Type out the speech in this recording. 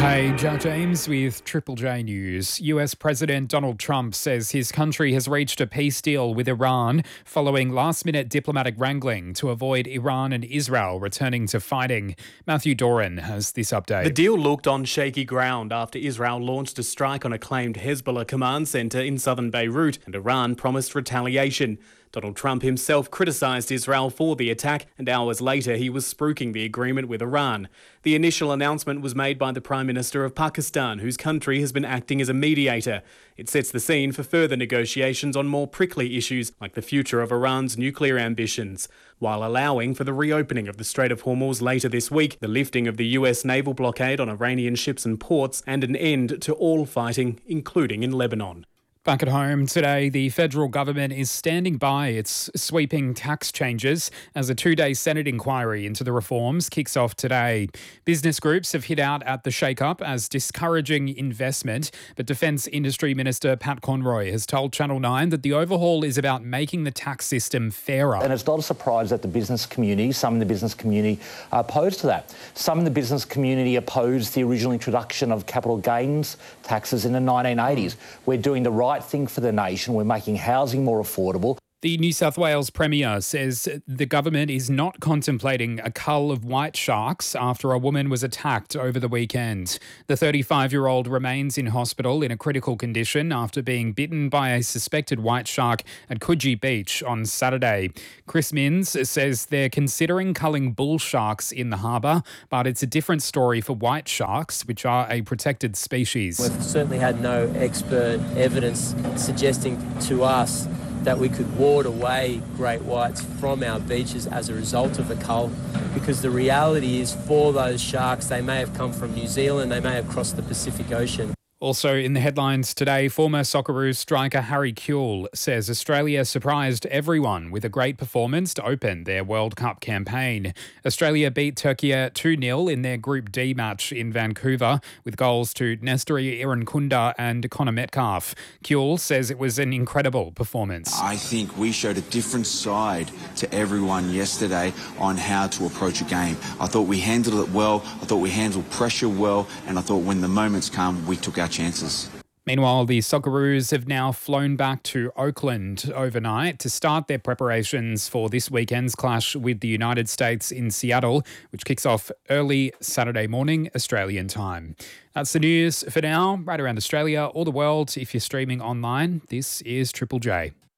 Hey, Joe James with Triple J News. US President Donald Trump says his country has reached a peace deal with Iran following last-minute diplomatic wrangling to avoid Iran and Israel returning to fighting. Matthew Doran has this update. The deal looked on shaky ground after Israel launched a strike on a claimed Hezbollah command centre in southern Beirut, and Iran promised retaliation. Donald Trump himself criticised Israel for the attack, and hours later he was spruiking the agreement with Iran. The initial announcement was made by the Prime Minister of Pakistan, whose country has been acting as a mediator. It sets the scene for further negotiations on more prickly issues like the future of Iran's nuclear ambitions, while allowing for the reopening of the Strait of Hormuz later this week, the lifting of the US naval blockade on Iranian ships and ports, and an end to all fighting, including in Lebanon. Back at home today, the federal government is standing by its sweeping tax changes as a two-day Senate inquiry into the reforms kicks off today. Business groups have hit out at the shake-up as discouraging investment, but Defence Industry Minister Pat Conroy has told Channel 9 that the overhaul is about making the tax system fairer. And it's not a surprise that the business community, some in the business community are opposed to that. Some in the business community opposed the original introduction of capital gains taxes in the 1980s. We're doing the right thing for the nation. We're making housing more affordable. The New South Wales Premier says the government is not contemplating a cull of white sharks after a woman was attacked over the weekend. The 35-year-old remains in hospital in a critical condition after being bitten by a suspected white shark at Coogee Beach on Saturday. Chris Minns says they're considering culling bull sharks in the harbour, but it's a different story for white sharks, which are a protected species. We've certainly had no expert evidence suggesting to us that we could ward away great whites from our beaches as a result of the cull, because the reality is for those sharks, they may have come from New Zealand, they may have crossed the Pacific Ocean. Also in the headlines today, former Socceroos striker Harry Kewell says Australia surprised everyone with a great performance to open their World Cup campaign. Australia beat Turkey 2-0 in their Group D match in Vancouver with goals to Nestori Irankunda and Connor Metcalfe. Kewell says it was an incredible performance. I think we showed a different side to everyone yesterday on how to approach a game. I thought we handled it well, I thought we handled pressure well, and I thought when the moments come, we took our chances. Meanwhile, the Socceroos have now flown back to Oakland overnight to start their preparations for this weekend's clash with the United States in Seattle, which kicks off early Saturday morning Australian time. That's the news for now, right around Australia or the world. If you're streaming online, this is Triple J.